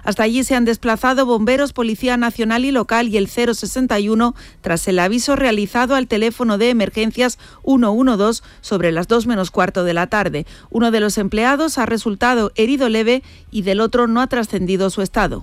Hasta allí se han desplazado bomberos, Policía Nacional y Local y el 061 tras el aviso realizado al teléfono de emergencias 112 sobre las 2 menos cuarto de la tarde. Uno de los empleados ha resultado herido leve y del otro no ha trascendido su estado.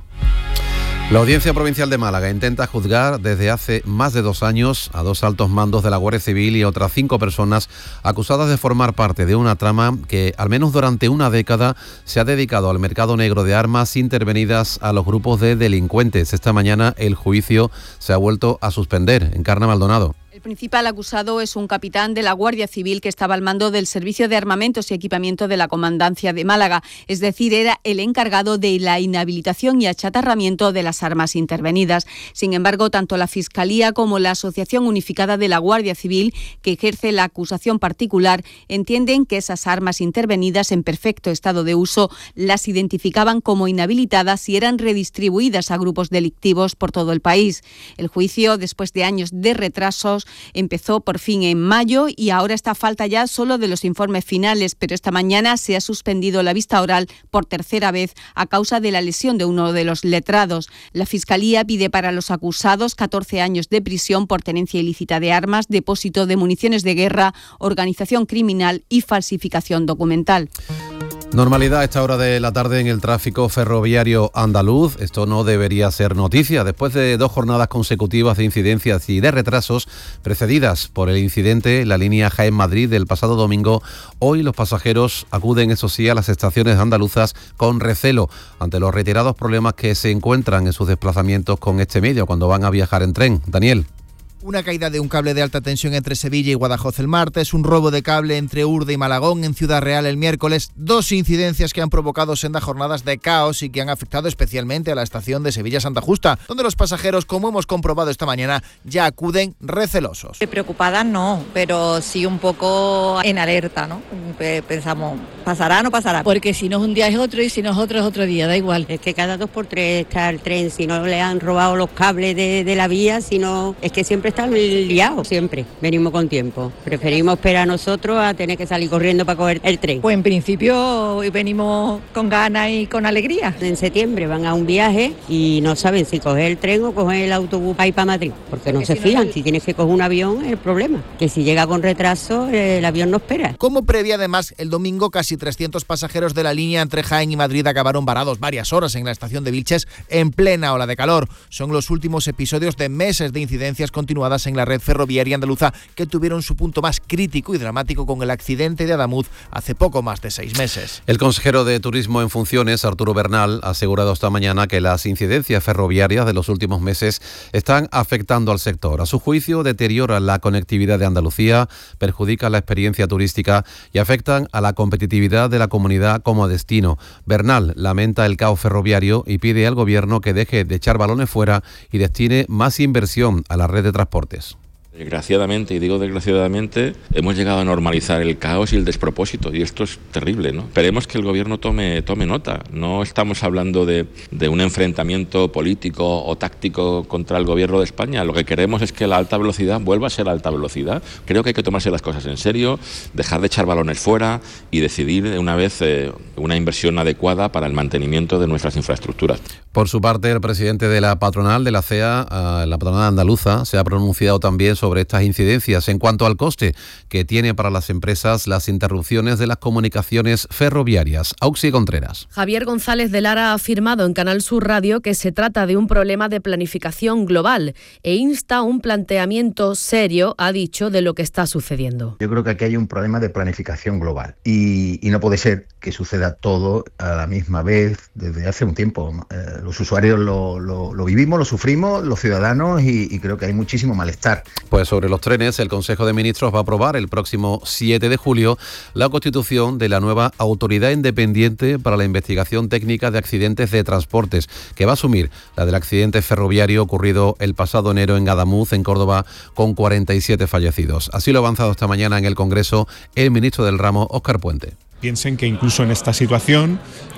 La Audiencia Provincial de Málaga intenta juzgar desde hace más de 2 años a 2 altos mandos de la Guardia Civil y a otras 5 personas acusadas de formar parte de una trama que, al menos durante una década, se ha dedicado al mercado negro de armas intervenidas a los grupos de delincuentes. Esta mañana el juicio se ha vuelto a suspender. Encarna Maldonado. El principal acusado es un capitán de la Guardia Civil que estaba al mando del Servicio de Armamentos y Equipamiento de la Comandancia de Málaga, es decir, era el encargado de la inhabilitación y achatarramiento de las armas intervenidas. Sin embargo, tanto la Fiscalía como la Asociación Unificada de la Guardia Civil, que ejerce la acusación particular, entienden que esas armas intervenidas en perfecto estado de uso las identificaban como inhabilitadas y eran redistribuidas a grupos delictivos por todo el país. El juicio, después de años de retrasos, empezó por fin en mayo y ahora está a falta ya solo de los informes finales, pero esta mañana se ha suspendido la vista oral por tercera vez a causa de la lesión de uno de los letrados. La Fiscalía pide para los acusados 14 años de prisión por tenencia ilícita de armas, depósito de municiones de guerra, organización criminal y falsificación documental. Normalidad a esta hora de la tarde en el tráfico ferroviario andaluz. Esto no debería ser noticia. Después de 2 jornadas consecutivas de incidencias y de retrasos precedidas por el incidente en la línea Jaén-Madrid del pasado domingo, hoy los pasajeros acuden, eso sí, a las estaciones andaluzas con recelo ante los reiterados problemas que se encuentran en sus desplazamientos con este medio cuando van a viajar en tren. Daniel. Una caída de un cable de alta tensión entre Sevilla y Guadajoz el martes, un robo de cable entre Urde y Malagón en Ciudad Real el miércoles, 2 incidencias que han provocado sendas jornadas de caos y que han afectado especialmente a la estación de Sevilla-Santa Justa, donde los pasajeros, como hemos comprobado esta mañana, ya acuden recelosos. Preocupadas no, pero sí un poco en alerta, ¿no? Pensamos, ¿pasará o no pasará? Porque si no es un día es otro y si no es otro día, da igual. Es que cada 2 por 3 está el tren, si no le han robado los cables de la vía, si no, es que siempre está liado, siempre venimos con tiempo. Preferimos esperar nosotros a tener que salir corriendo para coger el tren. Pues en principio venimos con ganas y con alegría. En septiembre van a un viaje y no saben si coger el tren o coger el autobús para ir para Madrid, porque no se fían. Si tienes que coger un avión es el problema, que si llega con retraso el avión no espera. Como previa, además, el domingo casi 300 pasajeros de la línea entre Jaén y Madrid acabaron varados varias horas en la estación de Vilches en plena ola de calor. Son los últimos episodios de meses de incidencias continuadas en la red ferroviaria andaluza que tuvieron su punto más crítico y dramático con el accidente de Adamuz hace poco más de 6 meses. El consejero de Turismo en funciones, Arturo Bernal, ha asegurado esta mañana que las incidencias ferroviarias de los últimos meses están afectando al sector. A su juicio, deterioran la conectividad de Andalucía, perjudican la experiencia turística y afectan a la competitividad de la comunidad como destino. Bernal lamenta el caos ferroviario y pide al Gobierno que deje de echar balones fuera y destine más inversión a la red de transportes. Desgraciadamente, y digo desgraciadamente, hemos llegado a normalizar el caos y el despropósito, y esto es terrible, ¿no? Esperemos que el Gobierno tome nota. No estamos hablando de un enfrentamiento político o táctico contra el Gobierno de España. Lo que queremos es que la alta velocidad vuelva a ser alta velocidad. Creo que hay que tomarse las cosas en serio, dejar de echar balones fuera y decidir de una vez una inversión adecuada para el mantenimiento de nuestras infraestructuras. Por su parte, el presidente de la patronal de la CEA, la patronal andaluza, se ha pronunciado también sobre estas incidencias en cuanto al coste que tiene para las empresas las interrupciones de las comunicaciones ferroviarias. Auxi Contreras. Javier González de Lara ha afirmado en Canal Sur Radio que se trata de un problema de planificación global e insta un planteamiento serio, ha dicho, de lo que está sucediendo. Yo creo que aquí hay un problema de planificación global y no puede ser que suceda todo a la misma vez desde hace un tiempo. Los usuarios lo vivimos, lo sufrimos, los ciudadanos y creo que hay muchísimo malestar. Pues sobre los trenes, el Consejo de Ministros va a aprobar el próximo 7 de julio la constitución de la nueva Autoridad Independiente para la Investigación Técnica de Accidentes de Transportes, que va a asumir la del accidente ferroviario ocurrido el pasado enero en Adamuz, en Córdoba, con 47 fallecidos. Así lo ha avanzado esta mañana en el Congreso el ministro del ramo, Óscar Puente. Piensen que incluso en esta situación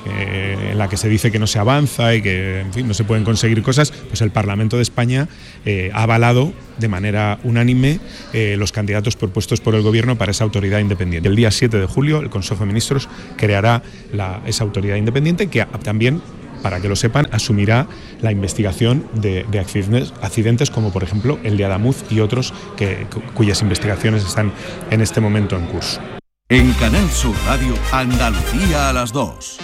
en la que se dice que no se avanza y que, en fin, no se pueden conseguir cosas, pues el Parlamento de España ha avalado de manera unánime los candidatos propuestos por el Gobierno para esa autoridad independiente. El día 7 de julio el Consejo de Ministros creará esa autoridad independiente que también para que lo sepan, asumirá la investigación de accidentes como por ejemplo el de Adamuz y otros cuyas investigaciones están en este momento en curso. En Canal Sur Radio, Andalucía a las 2.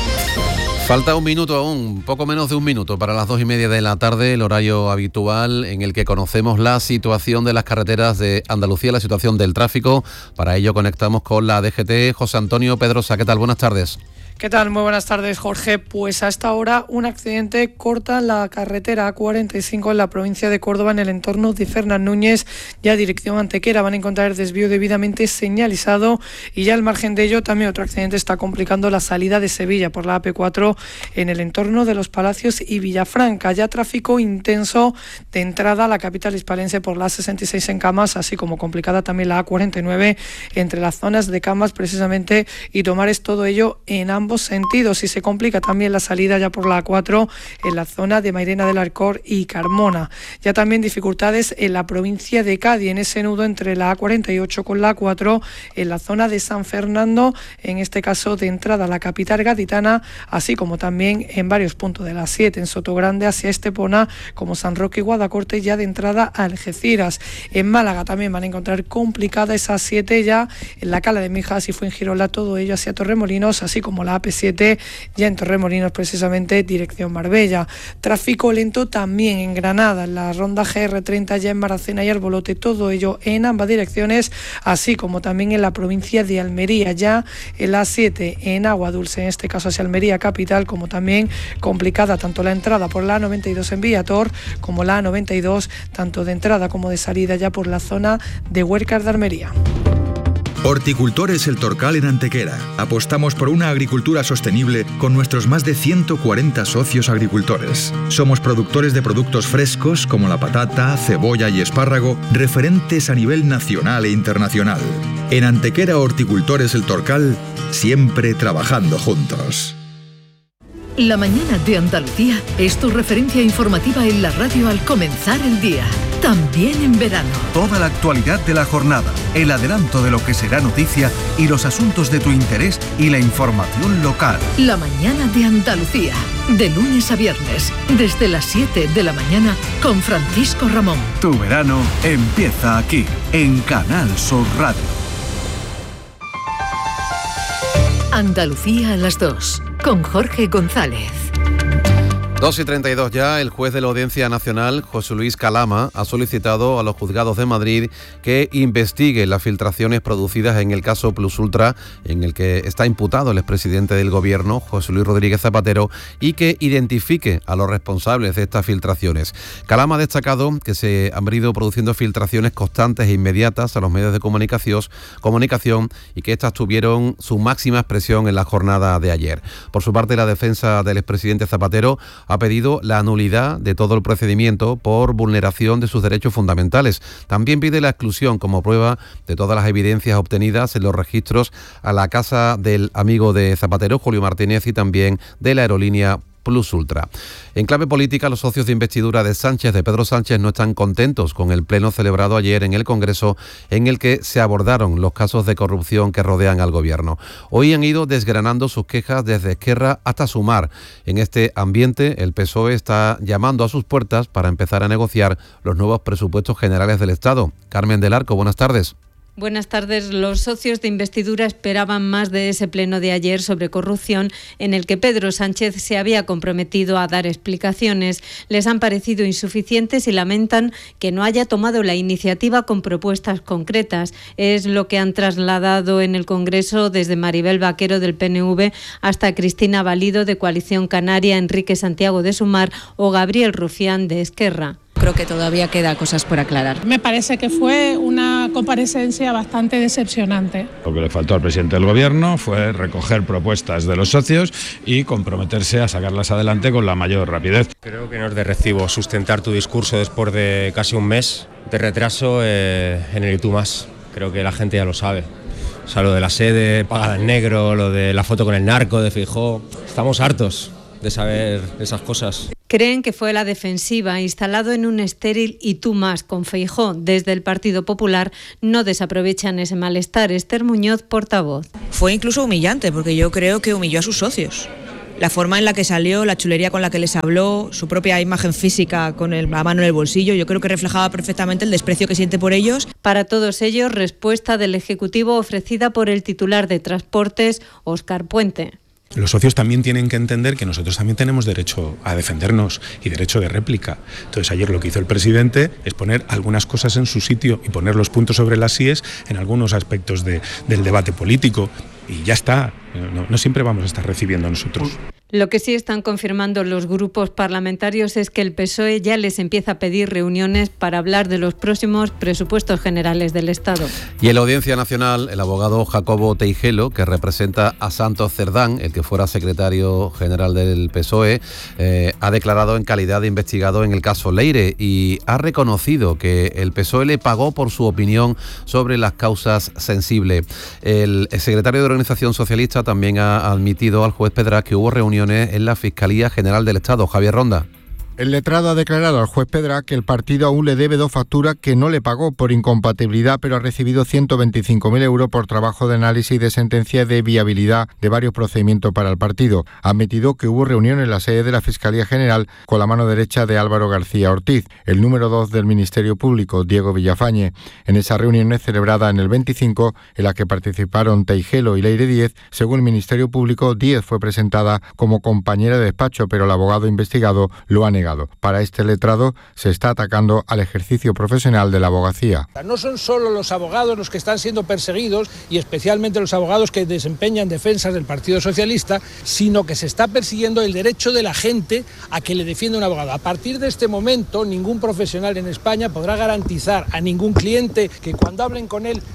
Falta un minuto aún, poco menos de un minuto para las 2:30 de la tarde, el horario habitual en el que conocemos la situación de las carreteras de Andalucía, la situación del tráfico. Para ello conectamos con la DGT. José Antonio Pedrosa, ¿qué tal? Buenas tardes. ¿Qué tal? Muy buenas tardes, Jorge. Pues a esta hora un accidente corta la carretera A45 en la provincia de Córdoba, en el entorno de Fernán Núñez, ya dirección Antequera. Van a encontrar el desvío debidamente señalizado y ya al margen de ello también otro accidente está complicando la salida de Sevilla por la AP4 en el entorno de Los Palacios y Villafranca. Ya tráfico intenso de entrada a la capital hispalense por la A66 en Camas, así como complicada también la A49 entre las zonas de Camas precisamente y Tomares, todo ello en ambos sentidos, y se complica también la salida ya por la A4 en la zona de Mairena del Arcor y Carmona. Ya también dificultades en la provincia de Cádiz, en ese nudo entre la A48 con la A4 en la zona de San Fernando, en este caso de entrada a la capital gaditana, así como también en varios puntos de la 7 en Sotogrande hacia Estepona, como San Roque y Guadacorte, ya de entrada a Algeciras. En Málaga también van a encontrar complicada esa 7 ya en la Cala de Mijas y Fuengirola, todo ello hacia Torremolinos, así como la AP7 ya en Torremolinos precisamente dirección Marbella. Tráfico lento también en Granada, en la ronda GR30 ya en Maracena y Arbolote, todo ello en ambas direcciones, así como también en la provincia de Almería, ya en la 7 en Agua Dulce, en este caso hacia Almería capital, como también complicada tanto la entrada por la A92 en Villator como la A92 tanto de entrada como de salida ya por la zona de Huércar de Almería. Horticultores El Torcal en Antequera. Apostamos por una agricultura sostenible con nuestros más de 140 socios agricultores. Somos productores de productos frescos como la patata, cebolla y espárrago, referentes a nivel nacional e internacional. En Antequera Horticultores El Torcal, siempre trabajando juntos. La mañana de Andalucía es tu referencia informativa en la radio al comenzar el día, también en verano. Toda la actualidad de la jornada, el adelanto de lo que será noticia y los asuntos de tu interés y la información local. La mañana de Andalucía, de lunes a viernes, desde las 7 de la mañana con Francisco Ramón. Tu verano empieza aquí, en Canal Sur Radio. Andalucía a las 2. Con Jorge González. 2:32 ya, el juez de la Audiencia Nacional, José Luis Calama, ha solicitado a los juzgados de Madrid que investiguen las filtraciones producidas en el caso Plus Ultra, en el que está imputado el expresidente del Gobierno, José Luis Rodríguez Zapatero, y que identifique a los responsables de estas filtraciones. Calama ha destacado que se han venido produciendo filtraciones constantes e inmediatas a los medios de comunicación y que estas tuvieron su máxima expresión en la jornada de ayer. Por su parte, la defensa del expresidente Zapatero ha pedido la nulidad de todo el procedimiento por vulneración de sus derechos fundamentales. También pide la exclusión como prueba de todas las evidencias obtenidas en los registros a la casa del amigo de Zapatero, Julio Martínez, y también de la aerolínea Plus Ultra. En clave política, los socios de investidura de Pedro Sánchez, no están contentos con el pleno celebrado ayer en el Congreso, en el que se abordaron los casos de corrupción que rodean al Gobierno. Hoy han ido desgranando sus quejas desde Esquerra hasta Sumar. En este ambiente, el PSOE está llamando a sus puertas para empezar a negociar los nuevos presupuestos generales del Estado. Carmen del Arco, buenas tardes. Buenas tardes. Los socios de investidura esperaban más de ese pleno de ayer sobre corrupción, en el que Pedro Sánchez se había comprometido a dar explicaciones. Les han parecido insuficientes y lamentan que no haya tomado la iniciativa con propuestas concretas. Es lo que han trasladado en el Congreso desde Maribel Vaquero del PNV hasta Cristina Valido de Coalición Canaria, Enrique Santiago de Sumar o Gabriel Rufián de Esquerra. Creo que todavía queda cosas por aclarar. Me parece que fue una comparecencia bastante decepcionante. Lo que le faltó al presidente del Gobierno fue recoger propuestas de los socios y comprometerse a sacarlas adelante con la mayor rapidez. Creo que no es de recibo sustentar tu discurso después de casi un mes de retraso en el Y Tú Más. Creo que la gente ya lo sabe. O sea, lo de la sede pagada en negro, lo de la foto con el narco de Feijóo. Estamos hartos de saber esas cosas. Creen que fue la defensiva, instalado en un estéril Y Tú Más con Feijóo. Desde el Partido Popular no desaprovechan ese malestar. Esther Muñoz, portavoz. Fue incluso humillante, porque yo creo que humilló a sus socios. la forma en la que salió, la chulería con la que les habló, su propia imagen física con la mano en el bolsillo, yo creo que reflejaba perfectamente el desprecio que siente por ellos. Para todos ellos, respuesta del Ejecutivo ofrecida por el titular de Transportes, Óscar Puente. Los socios también tienen que entender que nosotros también tenemos derecho a defendernos y derecho de réplica. Entonces ayer lo que hizo el presidente es poner algunas cosas en su sitio y poner los puntos sobre las íes en algunos aspectos del debate político. Y ya está, no siempre vamos a estar recibiendo nosotros. Lo que sí están confirmando los grupos parlamentarios es que el PSOE ya les empieza a pedir reuniones para hablar de los próximos presupuestos generales del Estado. Y en la Audiencia Nacional, el abogado Jacobo Teijelo, que representa a Santos Cerdán, el que fuera secretario general del PSOE, ha declarado en calidad de investigado en el caso Leire y ha reconocido que el PSOE le pagó por su opinión sobre las causas sensibles. El secretario de Organización Socialista también ha admitido al juez Pedraz que hubo reuniones en la Fiscalía General del Estado. Javier Ronda. El letrado ha declarado al juez Pedraz que el partido aún le debe 2 facturas que no le pagó por incompatibilidad, pero ha recibido 125.000 euros por trabajo de análisis de sentencia de viabilidad de varios procedimientos para el partido. Ha admitido que hubo reunión en la sede de la Fiscalía General con la mano derecha de Álvaro García Ortiz, el número 2 del Ministerio Público, Diego Villafañe. En esa reunión celebrada en el 25, en la que participaron Teijelo y Leire Díez, según el Ministerio Público, Díez fue presentada como compañera de despacho, pero el abogado investigado lo ha negado. Para este letrado se está atacando al ejercicio profesional de la abogacía. No son solo los abogados los que están siendo perseguidos y especialmente los abogados que desempeñan defensas del Partido Socialista, sino que se está persiguiendo el derecho de la gente a que le defienda un abogado. A partir de este momento, ningún profesional en España podrá garantizar a ningún cliente que cuando hablen con él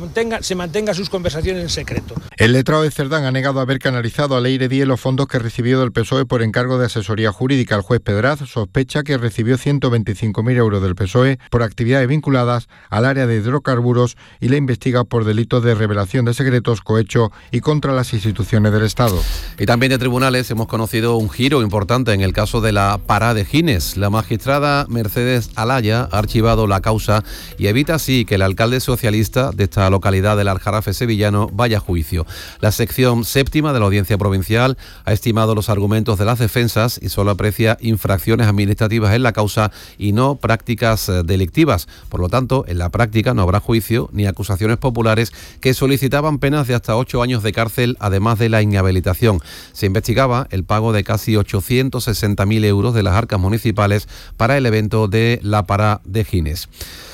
se mantenga sus conversaciones en secreto. El letrado de Cerdán ha negado haber canalizado a Leire Díez los fondos que recibió del PSOE por encargo de asesoría jurídica. El juez Pedraz sospecha que recibió 125.000 euros del PSOE por actividades vinculadas al área de hidrocarburos y le investiga por delitos de revelación de secretos, cohecho y contra las instituciones del Estado. Y también de tribunales hemos conocido un giro importante en el caso de la Pará de Gines. La magistrada Mercedes Alaya ha archivado la causa y evita así que el alcalde socialista de esta localidad del Aljarafe sevillano vaya a juicio. La sección séptima de la Audiencia Provincial ha estimado los argumentos de las defensas y solo aprecia infracciones administrativas en la causa y no prácticas delictivas. Por lo tanto, en la práctica no habrá juicio ni acusaciones populares que solicitaban penas de hasta 8 años de cárcel, además de la inhabilitación. Se investigaba el pago de casi 860.000 euros de las arcas municipales para el evento de la Pará de Gines.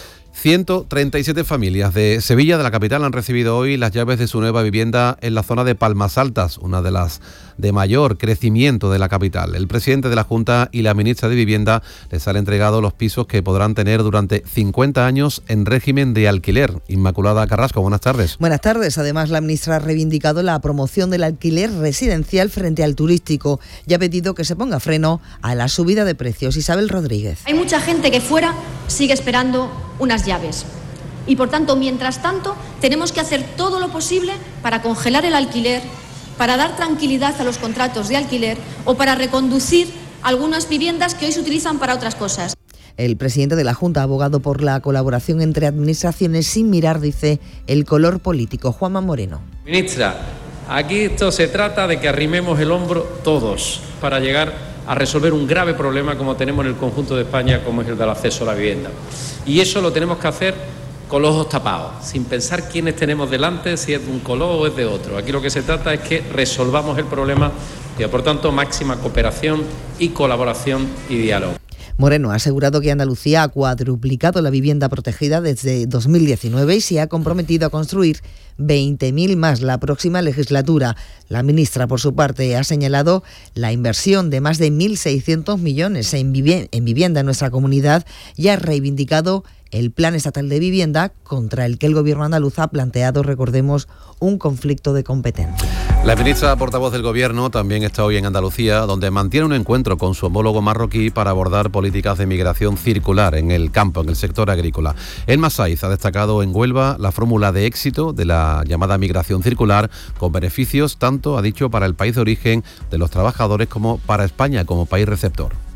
137 familias de Sevilla, de la capital, han recibido hoy las llaves de su nueva vivienda en la zona de Palmas Altas, una de las de mayor crecimiento de la capital. El presidente de la Junta y la ministra de Vivienda les han entregado los pisos que podrán tener durante 50 años en régimen de alquiler. Inmaculada Carrasco, buenas tardes. Buenas tardes. Además, la ministra ha reivindicado la promoción del alquiler residencial frente al turístico y ha pedido que se ponga freno a la subida de precios. Isabel Rodríguez. Hay mucha gente que fuera sigue esperando unas llaves y por tanto, mientras tanto, tenemos que hacer todo lo posible para congelar el alquiler, para dar tranquilidad a los contratos de alquiler o para reconducir algunas viviendas que hoy se utilizan para otras cosas. El presidente de la Junta ha abogado por la colaboración entre administraciones sin mirar, dice, el color político. Juanma Moreno. Ministra, aquí esto se trata de que arrimemos el hombro todos para llegar a resolver un grave problema como tenemos en el conjunto de España, como es el del acceso a la vivienda. Y eso lo tenemos que hacer con los ojos tapados, sin pensar quiénes tenemos delante, si es de un color o es de otro. Aquí lo que se trata es que resolvamos el problema y, por tanto, máxima cooperación y colaboración y diálogo. Moreno ha asegurado que Andalucía ha cuadruplicado la vivienda protegida desde 2019 y se ha comprometido a construir 20.000 más la próxima legislatura. La ministra, por su parte, ha señalado la inversión de más de 1.600 millones en vivienda en nuestra comunidad y ha reivindicado el Plan Estatal de Vivienda, contra el que el Gobierno andaluz ha planteado, recordemos, un conflicto de competencia. La ministra portavoz del Gobierno también está hoy en Andalucía, donde mantiene un encuentro con su homólogo marroquí para abordar políticas de migración circular en el campo, en el sector agrícola. Elma Saiz ha destacado en Huelva la fórmula de éxito de la llamada migración circular, con beneficios tanto, ha dicho, para el país de origen de los trabajadores como para España como país receptor.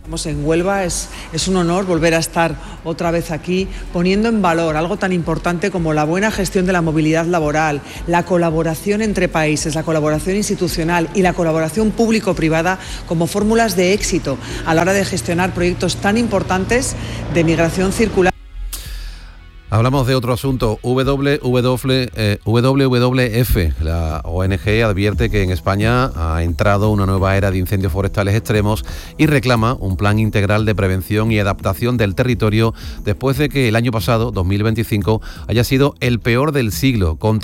En Huelva es un honor volver a estar otra vez aquí, poniendo en valor algo tan importante como la buena gestión de la movilidad laboral, la colaboración entre países, la colaboración institucional y la colaboración público-privada como fórmulas de éxito a la hora de gestionar proyectos tan importantes de migración circular. Hablamos de otro asunto. WWF, la ONG, advierte que en España ha entrado una nueva era de incendios forestales extremos y reclama un plan integral de prevención y adaptación del territorio después de que el año pasado, 2025, haya sido el peor del siglo, con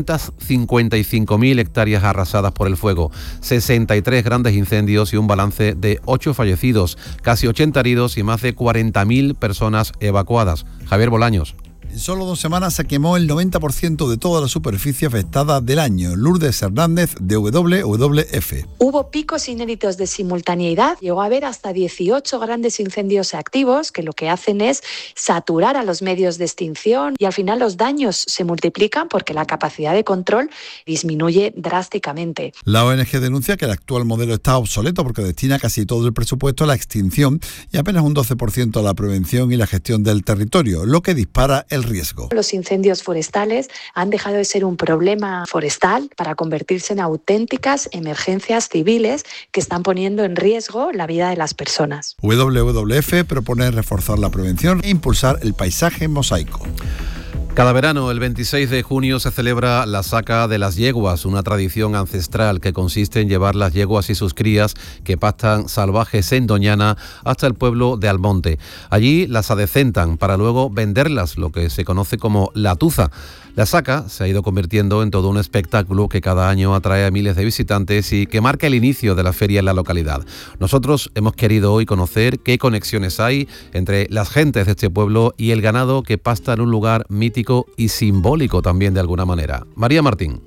355.000 hectáreas arrasadas por el fuego, 63 grandes incendios y un balance de 8 fallecidos, casi 80 heridos y más de 40.000 personas evacuadas. Javier Bolaños. En solo 2 semanas se quemó el 90% de toda la superficie afectada del año. Lourdes Hernández, de WWF. Hubo picos inéditos de simultaneidad. Llegó a haber hasta 18 grandes incendios activos que lo que hacen es saturar a los medios de extinción y al final los daños se multiplican porque la capacidad de control disminuye drásticamente. La ONG denuncia que el actual modelo está obsoleto porque destina casi todo el presupuesto a la extinción y apenas un 12% a la prevención y la gestión del territorio, lo que dispara el riesgo. Los incendios forestales han dejado de ser un problema forestal para convertirse en auténticas emergencias civiles que están poniendo en riesgo la vida de las personas. WWF propone reforzar la prevención e impulsar el paisaje mosaico. Cada verano, el 26 de junio, se celebra la saca de las yeguas, una tradición ancestral que consiste en llevar las yeguas y sus crías que pastan salvajes en Doñana hasta el pueblo de Almonte. Allí las adecentan para luego venderlas, lo que se conoce como la tuza. La saca se ha ido convirtiendo en todo un espectáculo que cada año atrae a miles de visitantes y que marca el inicio de la feria en la localidad. Nosotros hemos querido hoy conocer qué conexiones hay entre las gentes de este pueblo y el ganado que pasta en un lugar mítico y simbólico también de alguna manera. María Martín.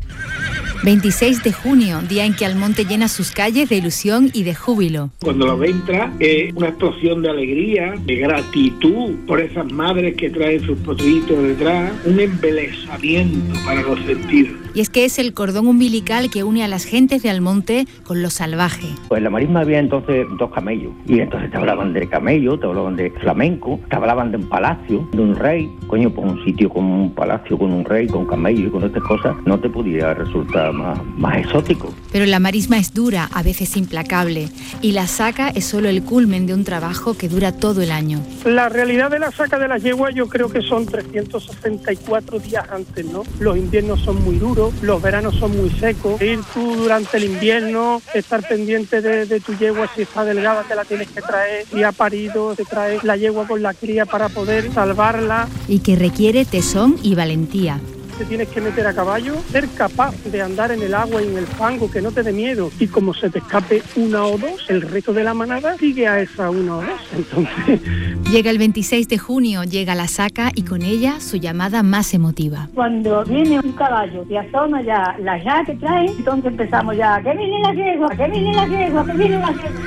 26 de junio, día en que Almonte llena sus calles de ilusión y de júbilo. Cuando lo entra es una explosión de alegría, de gratitud por esas madres que traen sus potrillitos detrás, un embelesamiento para los sentidos. Y es que es el cordón umbilical que une a las gentes de Almonte con lo salvaje. Pues en la marisma había entonces 2 camellos, y entonces te hablaban del camello, te hablaban de flamenco, te hablaban de un palacio, de un rey. Coño, pues un sitio con un palacio, con un rey, con camello y con estas cosas, no te podía resultar más exótico. Pero la marisma es dura, a veces implacable, y la saca es solo el culmen de un trabajo que dura todo el año. La realidad de la saca de las yeguas yo creo que son 364 días antes, ¿no? Los inviernos son muy duros, los veranos son muy secos. Ir tú durante el invierno, estar pendiente de tu yegua, si está delgada te la tienes que traer, si ha parido te traes la yegua con la cría para poder salvarla. Y que requiere tesón y valentía. Te tienes que meter a caballo, ser capaz de andar en el agua y en el fango, que no te dé miedo, y como se te escape una o dos, el resto de la manada sigue a esa una o dos. Entonces, llega el 26 de junio, llega la saca y con ella su llamada más emotiva. Cuando viene un caballo y asoma ya la ya que trae, entonces empezamos ya, que viene la yegua, que viene la yegua, que viene la yegua.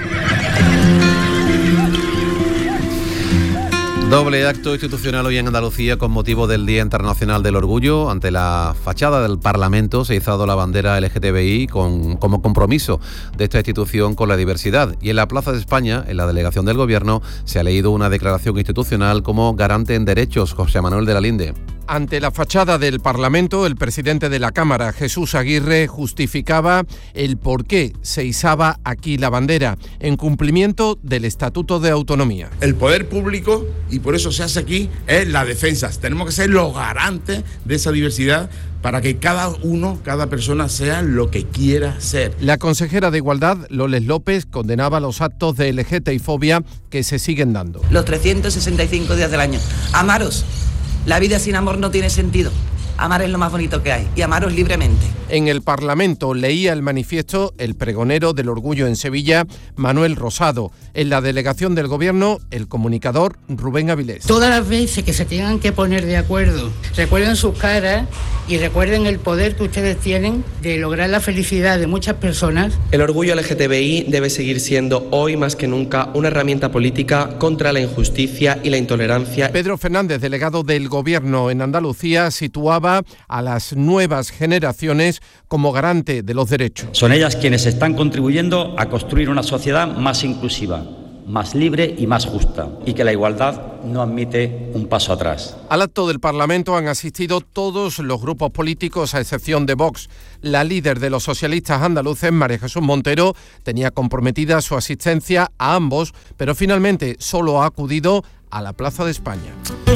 Doble acto institucional hoy en Andalucía con motivo del Día Internacional del Orgullo. Ante la fachada del Parlamento se ha izado la bandera LGTBI como compromiso de esta institución con la diversidad. Y en la Plaza de España, en la delegación del Gobierno, se ha leído una declaración institucional como garante en derechos. José Manuel de la Linde. Ante la fachada del Parlamento, el presidente de la Cámara, Jesús Aguirre, justificaba el por qué se izaba aquí la bandera, en cumplimiento del Estatuto de Autonomía. El poder público, y por eso se hace aquí, es la defensa. Tenemos que ser los garantes de esa diversidad para que cada persona sea lo que quiera ser. La consejera de Igualdad, Loles López, condenaba los actos de LGTBI-fobia que se siguen dando. Los 365 días del año. Amaros. La vida sin amor no tiene sentido. Amar es lo más bonito que hay y amaros libremente. En el Parlamento leía el manifiesto el pregonero del orgullo en Sevilla, Manuel Rosado. En la delegación del Gobierno, el comunicador Rubén Avilés. Todas las veces que se tengan que poner de acuerdo, recuerden sus caras y recuerden el poder que ustedes tienen de lograr la felicidad de muchas personas. El orgullo LGTBI debe seguir siendo hoy más que nunca una herramienta política contra la injusticia y la intolerancia. Pedro Fernández, delegado del Gobierno en Andalucía, situaba a las nuevas generaciones como garante de los derechos. Son ellas quienes están contribuyendo a construir una sociedad más inclusiva, más libre y más justa, y que la igualdad no admite un paso atrás. Al acto del Parlamento han asistido todos los grupos políticos, a excepción de Vox. La líder de los socialistas andaluces, María Jesús Montero, tenía comprometida su asistencia a ambos, pero finalmente solo ha acudido a la Plaza de España.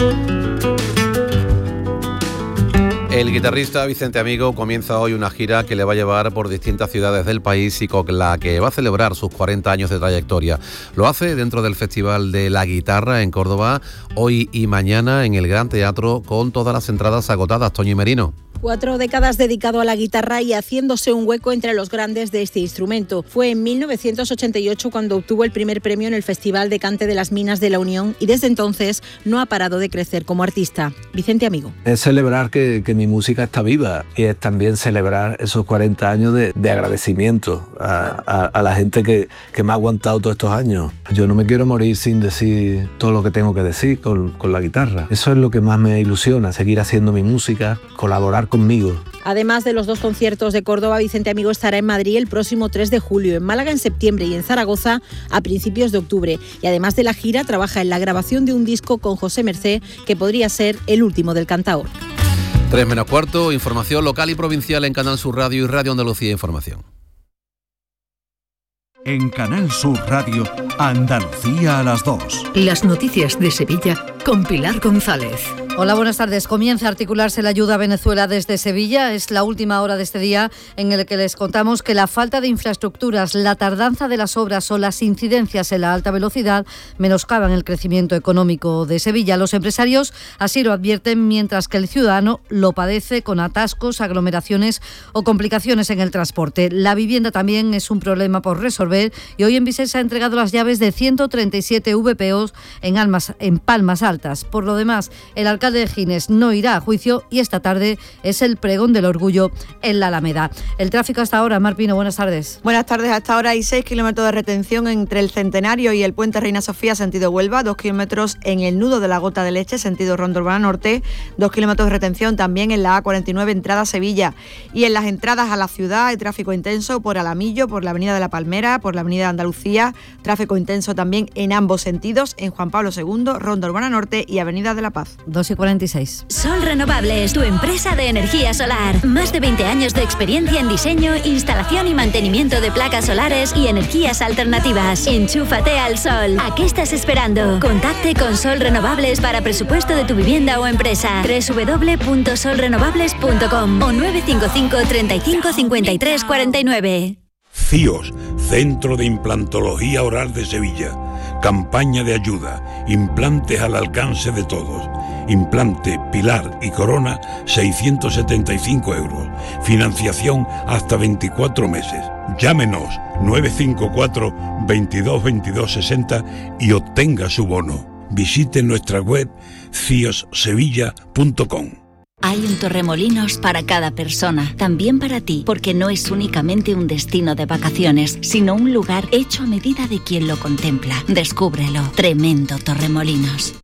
El guitarrista Vicente Amigo comienza hoy una gira que le va a llevar por distintas ciudades del país y con la que va a celebrar sus 40 años de trayectoria. Lo hace dentro del Festival de la Guitarra en Córdoba, hoy y mañana en el Gran Teatro, con todas las entradas agotadas. Toñi Merino. 4 décadas dedicado a la guitarra y haciéndose un hueco entre los grandes de este instrumento. Fue en 1988 cuando obtuvo el primer premio en el Festival de Cante de las Minas de la Unión y desde entonces no ha parado de crecer como artista. Vicente Amigo. Es celebrar que mi música está viva y es también celebrar esos 40 años de agradecimiento a la gente que me ha aguantado todos estos años. Yo no me quiero morir sin decir todo lo que tengo que decir con la guitarra. Eso es lo que más me ilusiona, seguir haciendo mi música, colaborar conmigo. Además de los 2 conciertos de Córdoba, Vicente Amigo estará en Madrid el próximo 3 de julio, en Málaga en septiembre y en Zaragoza a principios de octubre. Y además de la gira, trabaja en la grabación de un disco con José Mercé, que podría ser el último del cantaor. 3 menos cuarto, información local y provincial en Canal Sur Radio y Radio Andalucía Información. En Canal Sur Radio, Andalucía a las 2. Las noticias de Sevilla con Pilar González. Hola, buenas tardes. Comienza a articularse la ayuda a Venezuela desde Sevilla. Es la última hora de este día en el que les contamos que la falta de infraestructuras, la tardanza de las obras o las incidencias en la alta velocidad menoscaban el crecimiento económico de Sevilla. Los empresarios así lo advierten, mientras que el ciudadano lo padece con atascos, aglomeraciones o complicaciones en el transporte. La vivienda también es un problema por resolver y hoy en Visesa ha entregado las llaves de 137 VPOs en Palmas Altas. Por lo demás, el alcalde de Gines no irá a juicio y esta tarde es el pregón del orgullo en la Alameda. El tráfico hasta ahora, Mar Pino, buenas tardes. Buenas tardes, hasta ahora hay 6 kilómetros de retención entre el Centenario y el Puente Reina Sofía, sentido Huelva, 2 kilómetros en el nudo de la Gota de Leche, sentido Ronda Urbana Norte, 2 kilómetros de retención también en la A49 entrada a Sevilla. Y en las entradas a la ciudad hay tráfico intenso por Alamillo, por la Avenida de la Palmera, por la Avenida de Andalucía, tráfico intenso también en ambos sentidos, en Juan Pablo II, Ronda Urbana Norte y Avenida de la Paz. 2:46. Sol Renovables, tu empresa de energía solar. Más de 20 años de experiencia en diseño, instalación y mantenimiento de placas solares y energías alternativas. Enchúfate al sol. ¿A qué estás esperando? Contacte con Sol Renovables para presupuesto de tu vivienda o empresa. www.solrenovables.com o 955 35 53 49. CIOS, Centro de Implantología Oral de Sevilla. Campaña de ayuda. Implantes al alcance de todos. Implante, pilar y corona, 675 euros. Financiación hasta 24 meses. Llámenos 954 22 22 60 y obtenga su bono. Visite nuestra web ciossevilla.com. Hay un Torremolinos para cada persona, también para ti, porque no es únicamente un destino de vacaciones, sino un lugar hecho a medida de quien lo contempla. Descúbrelo. Tremendo Torremolinos.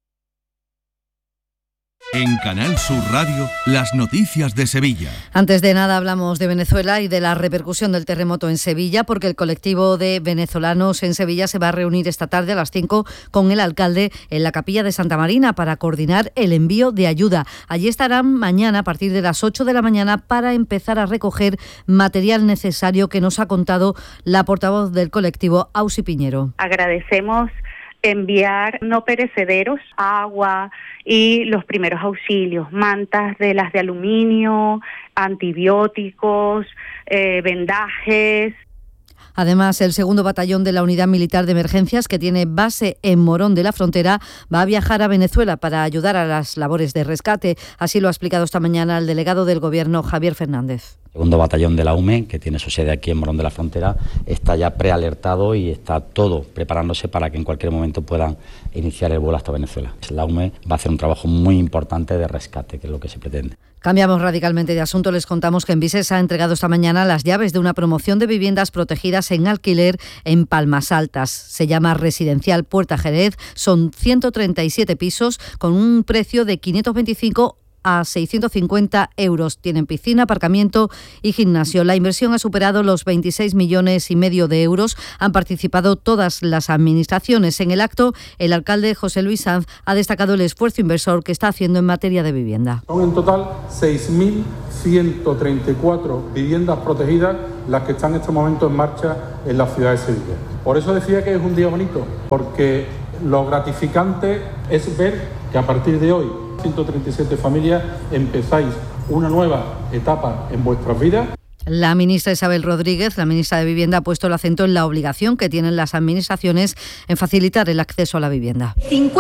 En Canal Sur Radio, las noticias de Sevilla. Antes de nada hablamos de Venezuela y de la repercusión del terremoto en Sevilla, porque el colectivo de venezolanos en Sevilla se va a reunir esta tarde a las 5 con el alcalde en la Capilla de Santa Marina para coordinar el envío de ayuda. Allí estarán mañana a partir de las 8 de la mañana para empezar a recoger material necesario, que nos ha contado la portavoz del colectivo, Ausi Piñero. Agradecemos enviar no perecederos, agua y los primeros auxilios, mantas de las de aluminio, antibióticos, vendajes. Además, el 2º Batallón de la Unidad Militar de Emergencias, que tiene base en Morón de la Frontera, va a viajar a Venezuela para ayudar a las labores de rescate. Así lo ha explicado esta mañana el delegado del Gobierno, Javier Fernández. El 2º Batallón de la UME, que tiene su sede aquí en Morón de la Frontera, está ya prealertado y está todo preparándose para que en cualquier momento puedan iniciar el vuelo hasta Venezuela. La UME va a hacer un trabajo muy importante de rescate, que es lo que se pretende. Cambiamos radicalmente de asunto. Les contamos que en Visesa ha entregado esta mañana las llaves de una promoción de viviendas protegidas en alquiler en Palmas Altas. Se llama Residencial Puerta Jerez. Son 137 pisos con un precio de 525 a 650 euros. Tienen piscina, aparcamiento y gimnasio. La inversión ha superado los 26,5 millones de euros. Han participado todas las administraciones. En el acto, el alcalde José Luis Sanz ha destacado el esfuerzo inversor que está haciendo en materia de vivienda. Son en total 6.134 viviendas protegidas las que están en este momento en marcha en la ciudad de Sevilla. Por eso decía que es un día bonito, porque lo gratificante es ver que a partir de hoy, 137 familias, empezáis una nueva etapa en vuestras vidas. La ministra Isabel Rodríguez, la ministra de Vivienda, ha puesto el acento en la obligación que tienen las administraciones en facilitar el acceso a la vivienda.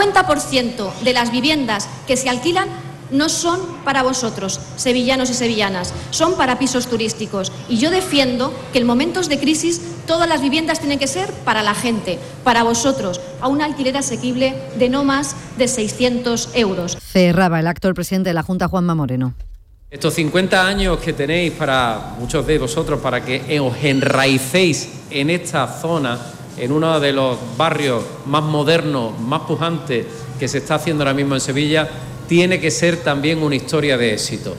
50% de las viviendas que se alquilan no son para vosotros, sevillanos y sevillanas, son para pisos turísticos. Y yo defiendo que en momentos de crisis todas las viviendas tienen que ser para la gente, para vosotros, a un alquiler asequible de no más de 600 euros. Cerraba el acto el presidente de la Junta, Juanma Moreno. Estos 50 años que tenéis para muchos de vosotros para que os enraicéis en esta zona, en uno de los barrios más modernos, más pujantes que se está haciendo ahora mismo en Sevilla, tiene que ser también una historia de éxito.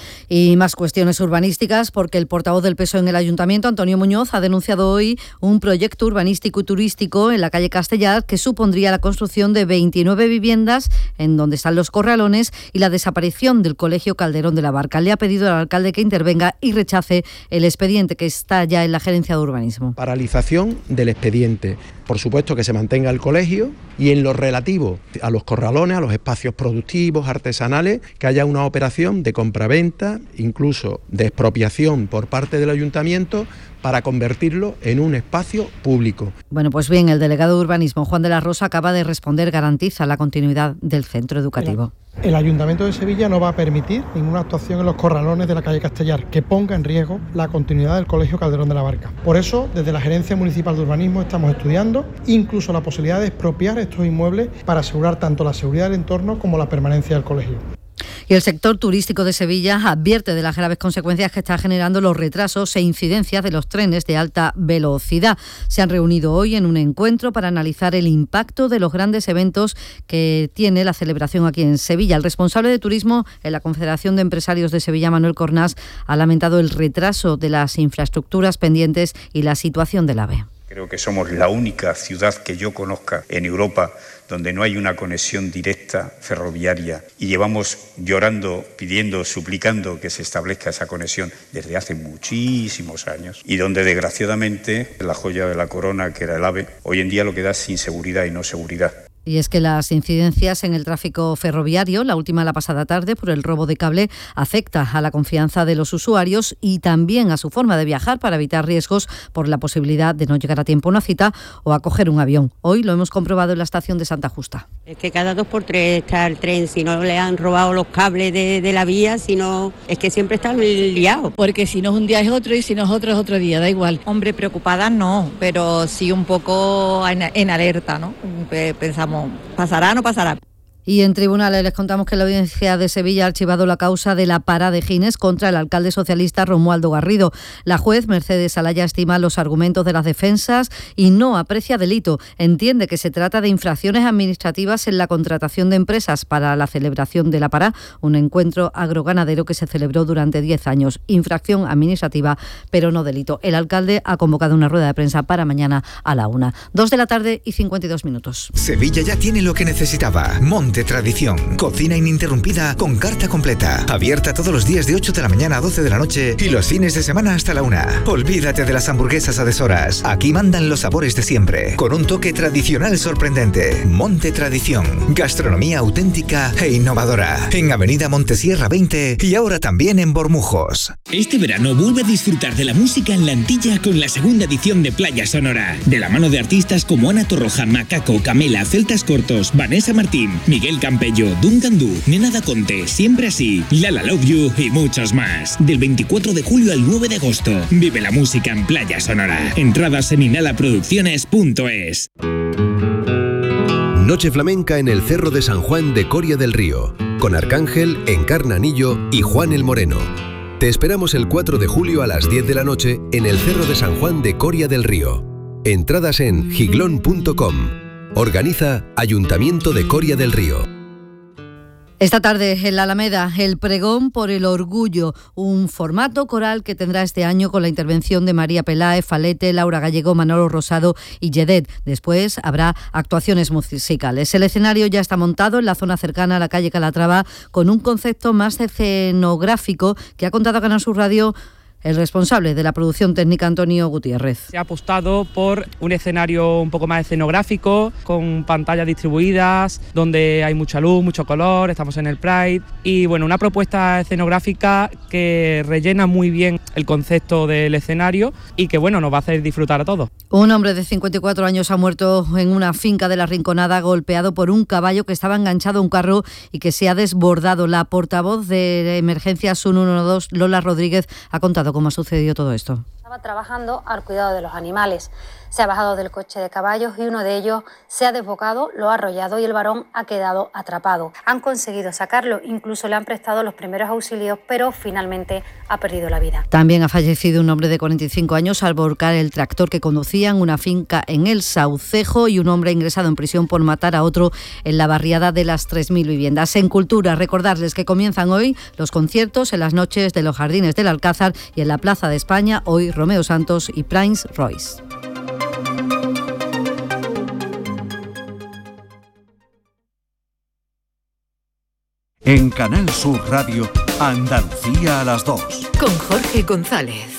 Y más cuestiones urbanísticas, porque el portavoz del PSOE en el Ayuntamiento, Antonio Muñoz, ha denunciado hoy un proyecto urbanístico y turístico en la calle Castellar que supondría la construcción de 29 viviendas en donde están los corralones y la desaparición del Colegio Calderón de la Barca. Le ha pedido al alcalde que intervenga y rechace el expediente que está ya en la Gerencia de Urbanismo. Paralización del expediente. Por supuesto que se mantenga el colegio y en lo relativo a los corralones, a los espacios productivos, artesanales, que haya una operación de compraventa, incluso de expropiación por parte del ayuntamiento para convertirlo en un espacio público. Bueno, pues bien, el delegado de Urbanismo, Juan de la Rosa, acaba de responder, garantiza la continuidad del centro educativo. El Ayuntamiento de Sevilla no va a permitir ninguna actuación en los corralones de la calle Castellar que ponga en riesgo la continuidad del Colegio Calderón de la Barca. Por eso, desde la Gerencia Municipal de Urbanismo estamos estudiando incluso la posibilidad de expropiar estos inmuebles para asegurar tanto la seguridad del entorno como la permanencia del colegio. Y el sector turístico de Sevilla advierte de las graves consecuencias que está generando los retrasos e incidencias de los trenes de alta velocidad. Se han reunido hoy en un encuentro para analizar el impacto de los grandes eventos que tiene la celebración aquí en Sevilla. El responsable de turismo en la Confederación de Empresarios de Sevilla, Manuel Cornás, ha lamentado el retraso de las infraestructuras pendientes y la situación del AVE. Creo que somos la única ciudad que yo conozca en Europa donde no hay una conexión directa ferroviaria y llevamos llorando, pidiendo, suplicando que se establezca esa conexión desde hace muchísimos años y donde desgraciadamente la joya de la corona, que era el AVE, hoy en día lo que da es inseguridad y no seguridad. Y es que las incidencias en el tráfico ferroviario, la última la pasada tarde por el robo de cable, afecta a la confianza de los usuarios y también a su forma de viajar para evitar riesgos por la posibilidad de no llegar a tiempo a una cita o a coger un avión. Hoy lo hemos comprobado en la estación de Santa Justa. Es que cada 2x3 está el tren, si no le han robado los cables de la vía, si no, es que siempre están liados. Porque si no es un día es otro y si no es otro día, da igual. Hombre, preocupada no, pero sí un poco en alerta, ¿no? Pensamos, ¿pasará o no pasará? Y en tribunales les contamos que la Audiencia de Sevilla ha archivado la causa de la Pará de Gines contra el alcalde socialista Romualdo Garrido. La juez Mercedes Alaya estima los argumentos de las defensas y no aprecia delito. Entiende que se trata de infracciones administrativas en la contratación de empresas para la celebración de la Pará, un encuentro agroganadero que se celebró durante 10 años. Infracción administrativa, pero no delito. El alcalde ha convocado una rueda de prensa para mañana a la 1. 2 de la tarde y 52 minutos. Sevilla ya tiene lo que necesitaba. Monte Tradición. Cocina ininterrumpida con carta completa. Abierta todos los días de 8 de la mañana a 12 de la noche y los fines de semana hasta la 1. Olvídate de las hamburguesas a deshoras. Aquí mandan los sabores de siempre, con un toque tradicional sorprendente. Monte Tradición. Gastronomía auténtica e innovadora. En Avenida Montesierra 20 y ahora también en Bormujos. Este verano vuelve a disfrutar de la música en la Antilla con la segunda edición de Playa Sonora. De la mano de artistas como Ana Torroja, Macaco, Camela, Celtas Cortos, Vanessa Martín, Miguel Campello, Duncan Du, Nena Da Conte, Siempre Así, Lala Love You y muchos más. Del 24 de julio al 9 de agosto. Vive la música en Playa Sonora. Entradas en inhalaproducciones.es. Noche flamenca en el Cerro de San Juan de Coria del Río, con Arcángel, Encarnanillo y Juan el Moreno. Te esperamos el 4 de julio a las 10 de la noche en el Cerro de San Juan de Coria del Río. Entradas en giglón.com. Organiza Ayuntamiento de Coria del Río. Esta tarde en la Alameda, el pregón por el orgullo, un formato coral que tendrá este año con la intervención de María Peláez, Falete, Laura Gallego, Manolo Rosado y Yedet. Después habrá actuaciones musicales. El escenario ya está montado en la zona cercana a la calle Calatrava con un concepto más escenográfico que ha contado a Canal Sur Radio el responsable de la producción técnica, Antonio Gutiérrez. Se ha apostado por un escenario un poco más escenográfico, con pantallas distribuidas, donde hay mucha luz, mucho color, estamos en el Pride, y bueno, una propuesta escenográfica que rellena muy bien el concepto del escenario y que bueno, nos va a hacer disfrutar a todos. Un hombre de 54 años ha muerto en una finca de La Rinconada golpeado por un caballo que estaba enganchado a un carro y que se ha desbordado. La portavoz de Emergencias 112, Lola Rodríguez, ha contado cómo ha sucedido todo esto. Estaba trabajando al cuidado de los animales. Se ha bajado del coche de caballos y uno de ellos se ha desbocado, lo ha arrollado y el varón ha quedado atrapado. Han conseguido sacarlo, incluso le han prestado los primeros auxilios, pero finalmente ha perdido la vida. También ha fallecido un hombre de 45 años al volcar el tractor que conducía en una finca en El Saucejo y un hombre ingresado en prisión por matar a otro en la barriada de las 3.000 viviendas. En Cultura, recordarles que comienzan hoy los conciertos en las noches de los Jardines del Alcázar y en la Plaza de España, hoy Romeo Santos y Prince Royce. En Canal Sur Radio, Andalucía a las 2. Con Jorge González.